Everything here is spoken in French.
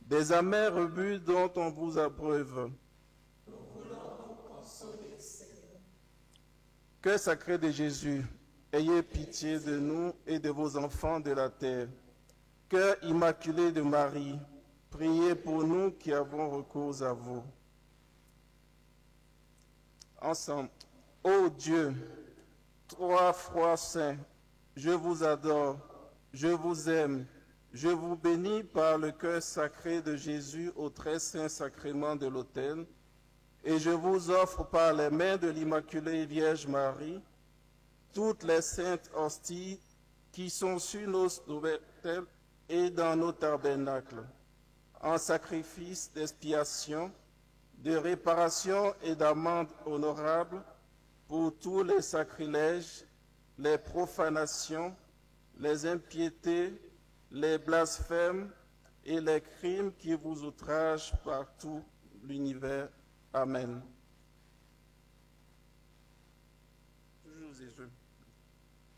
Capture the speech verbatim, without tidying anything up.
des amers rebuts dont on vous abreuve. Nous voulons vous consoler, Seigneur. Cœur sacré de Jésus, ayez pitié de nous et de vos enfants de la terre. Cœur immaculé de Marie, priez pour nous qui avons recours à vous. Ensemble. Ô Dieu, trois fois saint, je vous adore, je vous aime, je vous bénis par le cœur sacré de Jésus au très saint sacrement de l'autel, et je vous offre par les mains de l'Immaculée Vierge Marie toutes les saintes hosties qui sont sur nos autels et dans nos tabernacles, en sacrifice d'expiation, de réparation et d'amende honorable pour tous les sacrilèges, les profanations, les impiétés, les blasphèmes et les crimes qui vous outragent par tout l'univers. Amen. Toujours et je.